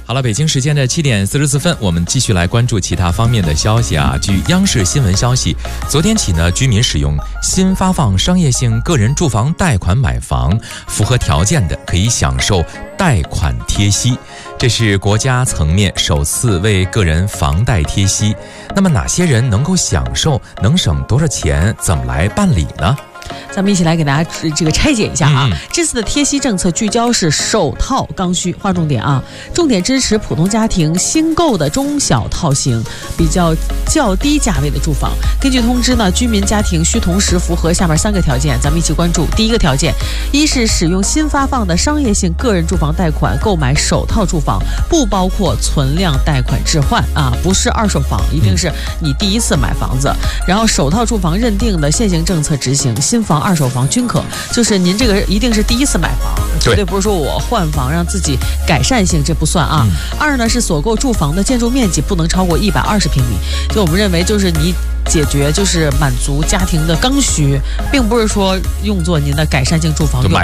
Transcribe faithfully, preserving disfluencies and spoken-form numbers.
好了，北京时间的七点四十四分，我们继续来关注其他方面的消息啊。据央视新闻消息，昨天起呢，居民使用新发放商业性个人住房贷款买房，符合条件的可以享受贷款贴息。这是国家层面首次为个人房贷贴息。那么哪些人能够享受？能省多少钱？怎么来办理呢？ 咱们一起来给大家这个拆解一下啊、 嗯、 这次的贴息政策聚焦是首套刚需，划重点啊，重点支持普通家庭新购的中小套型比较较低价位的住房。根据通知呢，居民家庭需同时符合下面三个条件，咱们一起关注。第一个条件，一是使用新发放的商业性个人住房贷款购买首套住房，不包括存量贷款置换啊，不是二手房，一定是你第一次买房子。然后首套住房认定的现行政策执行，新房二手房均可，就是您这个一定是第一次买房，绝对不是说我换房让自己改善性，这不算啊、嗯、二呢是所购住房的建筑面积不能超过一百二十平米，就我们认为就是你解决就是满足家庭的刚需，并不是说用作您的改善性住房用。